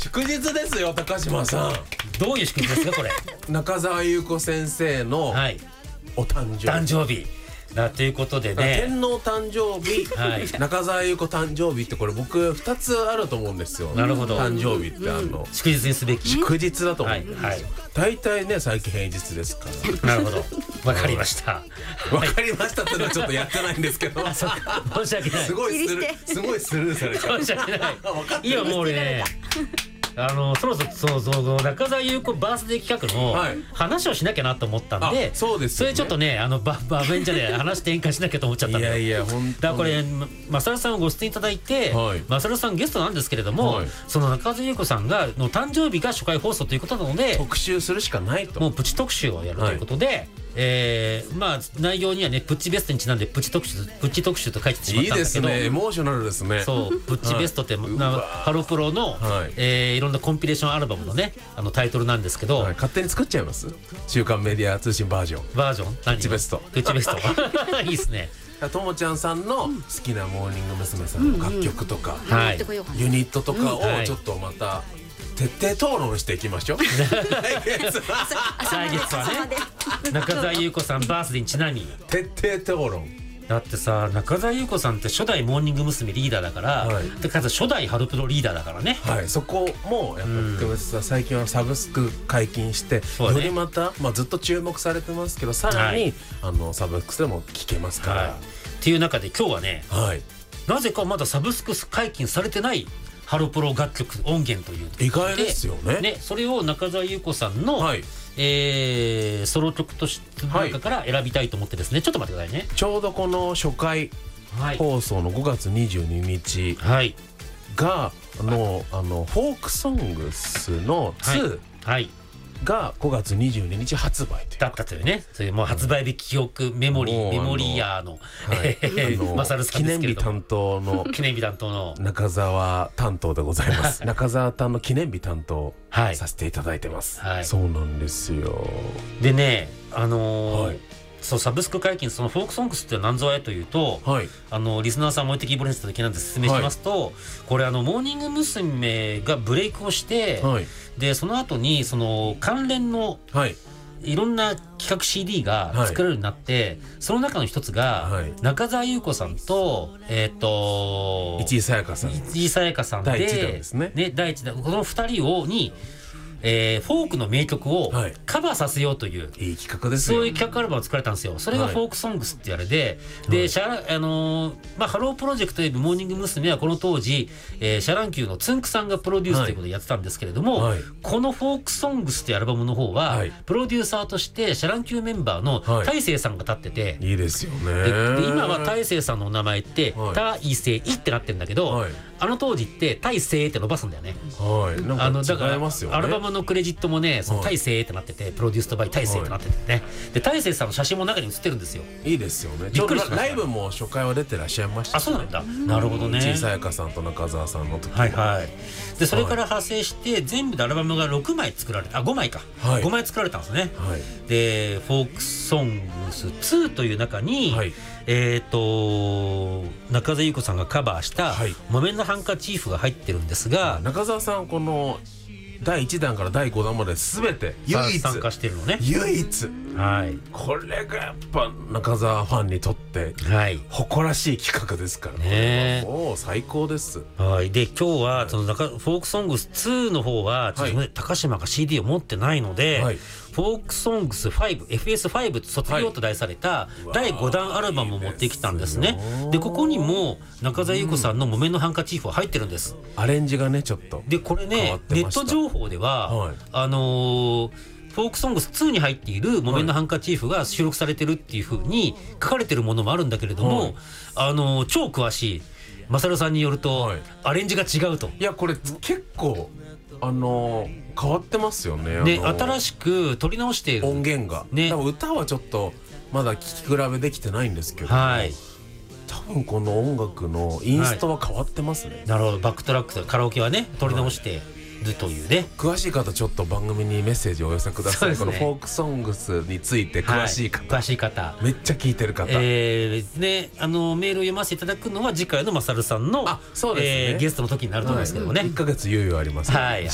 祝日ですよ高島さん。 どういう祝日ですかこれ。 中澤裕子先生のはい、 お誕生日、 誕生日ということでね、 天皇誕生日、 はい、 中澤裕子誕生日ってこれ僕2つあると思うんですよ。 なるほど。 誕生日って祝日にすべき祝日だと思うんですよ、 はいはい、 大体ね最近平日ですから。なるほど、わかりました。 わかりましたってのはちょっとやってないんですけど申し訳ない。 すごいスルーされちゃう。 申し訳ない。今もう俺ね、そろそろ中澤裕子バースデー企画の話をしなきゃなと思ったんで、 そうですよね、 それちょっとね場面じゃね話転換しなきゃと思っちゃったんで。 いや本当にだからこれマサルさんをご出演いただいて、 はい、 マサルさんゲストなんですけれども、はい、その中澤裕子さんがの誕生日が初回放送ということなので特集するしかないと、 もうプチ特集をやるということで、はい、まあ内容にはねプッチベストにちなんでプチ特集と書いてしまったんだけど、いいですね、エモーショナルですね。 そうプッチベストって、ハロプロの、はい、いろんなコンピレーションアルバムのねタイトルなんですけど、 はい、勝手に作っちゃいます。週刊メディア通信バージョンプッチベストいいですね。 ともちゃんさんの好きなモーニング娘。さんの楽曲とか、ユニットとかをちょっとまた徹底討論していきましょう。来月はね中澤裕子さんバースデーにちなみ徹底討論。 だってさ、中澤裕子さんって初代モーニング娘。リーダーだから、はい、でかつ初代ハロプロリーダーだからね。 はい、そこもやっぱり特別さ、最近はサブスク解禁して、よりまた、ずっと注目されてますけど、さらに、はい、サブスクでも聴けますから、はい、 っていう中で今日はね、はい、なぜかまだサブスク解禁されてないハロプロ楽曲音源という意外ですよ ね。 それを中澤裕子さんの、はい、ソロ曲としての中から選びたいと思ってですね、ちょっと待ってくださいね。 ちょうどこの初回放送の5月22日が、フォークソングスの2が5月22日発売だったというね、そういうもう発売日記憶メモリーヤーのマサルさんですけれども、記念日担当の中澤担当でございます。中澤担の記念日担当させていただいてます、はい、そうなんですよ。 でね、そうサブスク解禁、そのフォークソングスって何ぞやというと、はい、リスナーさんも置いてきぼりにした時なんで説明しますと、はい、これモーニング娘。がブレイクをして、はい、でその後にその関連の、はい、いろんな企画 CD が作れるようになって、はい、その中の一つが、はい、中澤裕子さんと市井さやかさんで第1弾ですね。第1弾この2人にフォークの名曲をカバーさせようという、 いい企画ですよ。 そういう企画アルバムを作られたんですよ。それがフォークソングスって言われて、でハロープロジェクトというモーニング娘。はこの当時、シャランキューのつんくさんがプロデュースということでやってたんですけれども、このフォークソングスっていうアルバムの方は、プロデューサーとしてシャランキューメンバーの大成さんが立ってて、 いいですよね。 で今は大成さんのお名前って大成ってなってるんだけど、あの当時って大成って伸ばすんだよね。だからアルバムのクレジットもね、その大成ってなってて、プロデュースとバイ大成ってなっててね、で大成さんの写真も中に写ってるんですよ。 いいですよね。びっくりしました。ライブも初回は出てらっしゃいました。 あ、そうなんだ。なるほどね。 小さやかさんと中澤さんの時、 はいはい。でそれから派生して全部でアルバムが6枚作られた、5枚か、5枚作られたんですね。でフォークソングス2という中に、中澤裕子さんがカバーした「木綿のハンカチーフ」が入ってるんですが、 中澤さんこの第1弾から第5弾まで全て唯一参加してるのね。 唯一、はい、これがやっぱ中澤ファンにとって誇らしい企画ですからね。もう最高です。 はい。で今日はそのフォークソングス2の方はちょっとね、高島が CD を持ってないので、フォークソングス 5FS5 卒業と題された第5弾アルバムを持ってきたんですね。でここにも中澤裕子さんの「木綿のハンカチーフ」入ってるんです。 アレンジがねちょっとでこれねネット情報では、フォークソングス2に入っている「木綿のハンカチーフ」が収録されてるっていう風に書かれてるものもあるんだけれども、超詳しいマサルさんによると、アレンジが違うと。 いやこれ結構変わってますよね。 で新しく撮り直している音源が、ね、多分歌はちょっとまだ聴き比べできてないんですけど、多分この音楽のインストは変わってますね。 なるほど。バックトラックとカラオケはね撮り直してるというね。 詳しい方ちょっと番組にメッセージをお寄せください。このフォークソングスについて詳しい方、めっちゃ聞いてる方、 メールを読ませていただくのは次回のマサルさんのゲストの時になると思うんですけどもね。 1ヶ月猶予あります。